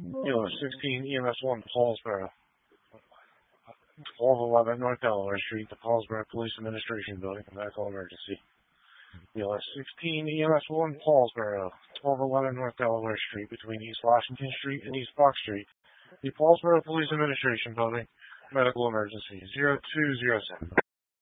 16 EMS1 Paulsboro, 1211 North Delaware Street, the Paulsboro Police Administration Building, medical emergency. 16 EMS1 Paulsboro, 1211 North Delaware Street, between East Washington Street and East Fox Street, the Paulsboro Police Administration Building, medical emergency. 0207.